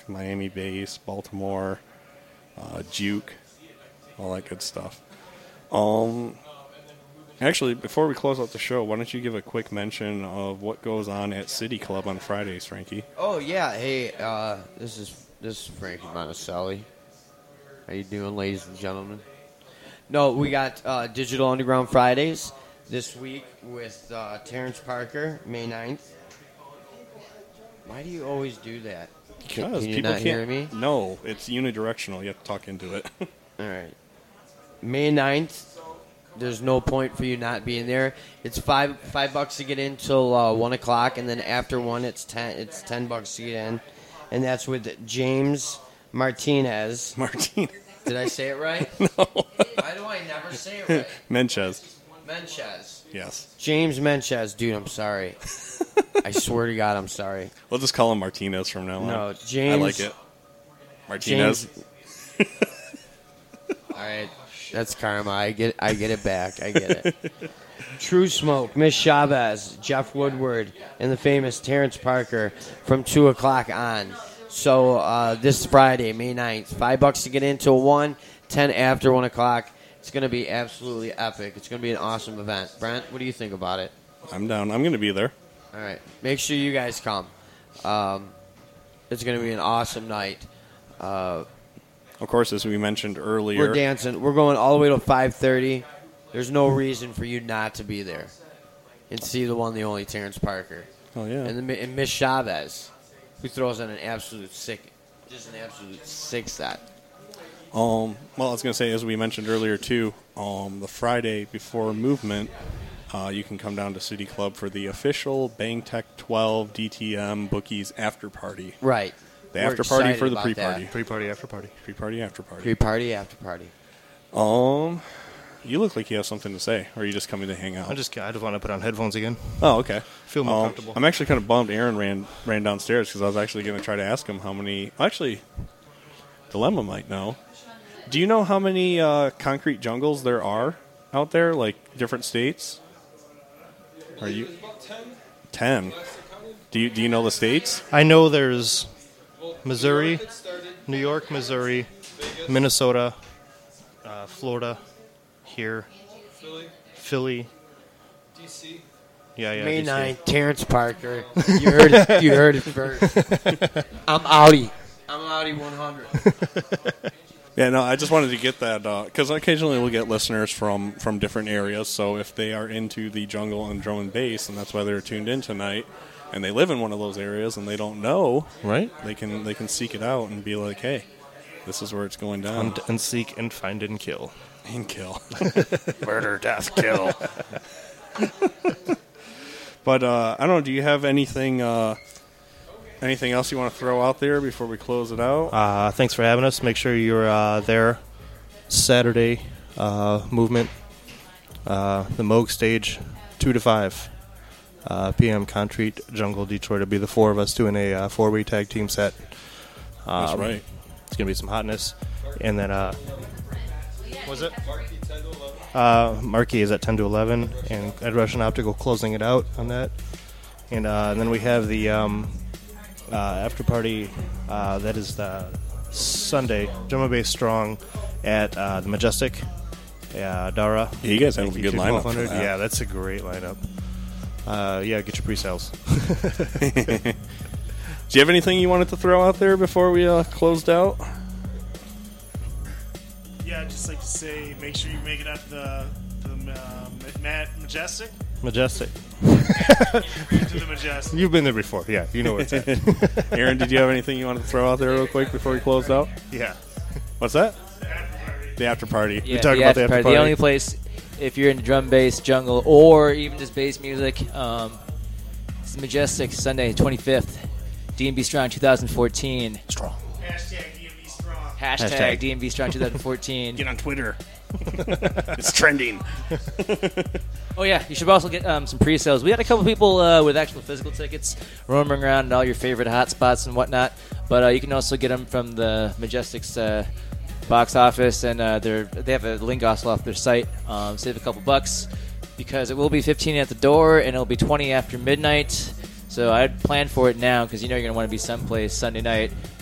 Miami Base, Baltimore, Juke, all that good stuff. Actually, before we close out the show, why don't you give a quick mention of what goes on at City Club on Fridays, Frankie? Oh yeah, hey, this is Frankie Monticelli. How you doing, ladies and gentlemen? No, we got Digital Underground Fridays this week with Terrence Parker, May 9th. Why do you always do that? Because Can you people not hear me? No, it's unidirectional. You have to talk into it. All right. May 9th. There's no point for you not being there. It's $5 to get in till 1 o'clock, and then after 1, it's $10 to get in, and that's with James Martinez. Martinez. Did I say it right? No. Why do I never say it right? Menchez. Yes. James Menchez. Dude, I'm sorry. I swear to God, I'm sorry. We'll just call him Martinez from now on. No, James. I like it. Martinez. All right. That's karma. I get it back. I get it. True Smoke, Miss Chavez, Jeff Woodward, and the famous Terrence Parker from 2 o'clock on. So this Friday, May 9th, $5 to get into 1, 10 after 1 o'clock. It's going to be absolutely epic. It's going to be an awesome event. Brent, what do you think about it? I'm down. I'm going to be there. All right. Make sure you guys come. It's going to be an awesome night. Of course, as we mentioned earlier. We're dancing. We're going all the way to 5:30. There's no reason for you not to be there and see the one, the only Terrence Parker. Oh, yeah. And Miss Chavez, who throws on an absolute sick set. Well, I was going to say, as we mentioned earlier, too, the Friday before movement, you can come down to City Club for the official Bang Tech 12 DTM Bookies after party. Right. The after party for the pre-party. Pre-party, after party. Pre-party, after party. Pre-party, after party. You look like you have something to say, or are you just coming to hang out? I just want to put on headphones again. Oh, okay. Feel more comfortable. I'm actually kind of bummed Aaron ran downstairs because I was actually going to try to ask him how many. Actually, Dilemma might know. Do you know how many concrete jungles there are out there, like different states? Are you 10? Do you know the states? I know there's Missouri, New York, Missouri, Minnesota, Florida, here, Philly, DC. Yeah. May DC. 9th, Terrence Parker. You heard it. You heard it first. I'm outie. I'm outie 100. Yeah, no, I just wanted to get that because occasionally we'll get listeners from different areas. So if they are into the jungle and drum and bass, and that's why they're tuned in tonight, and they live in one of those areas and they don't know, right? They can seek it out and be like, hey, this is where it's going down. Hunt and seek and find and kill. And kill. Murder, death, kill. But I don't know. Do you have anything else you want to throw out there before we close it out? Thanks for having us. Make sure you're there Saturday movement. The Moog stage, 2 to 5 p.m. Concrete Jungle, Detroit. It'll be the four of us doing a 4-way tag team set. That's right. It's going to be some hotness. And then, was it? Marquee is at 10 to 11, and Ed Russian Optical closing it out on that. And then we have the after party that is Sunday, Drum and Bass Strong at the Majestic. Dara. Yeah, you guys have a good lineup for that. Yeah, that's a great lineup. Get your pre-sales. Do you have anything you wanted to throw out there before we closed out? Yeah, I'd just like to say, make sure you make it at the Majestic. Majestic. To the Majestic. You've been there before. Yeah, you know where it's at. Aaron, did you have anything you wanted to throw out there real quick before we closed out? Yeah. What's that? The after party. Yeah, we talked about the after party. The only place, if you're into drum, bass, jungle, or even just bass music, it's the Majestic, Sunday, 25th. D&B Strong 2014. Strong. Hashtag DMV Strong. Hashtag D&B Strong 2014. Get on Twitter. It's trending. Oh, yeah. You should also get some pre-sales. We had a couple people with actual physical tickets roaming around in all your favorite hot spots and whatnot. But you can also get them from the Majestic's box office. And they have a link also off their site. Save a couple bucks because it will be $15 at the door and it'll be $20 after midnight. So I'd plan for it now because you know you're going to want to be someplace Sunday night.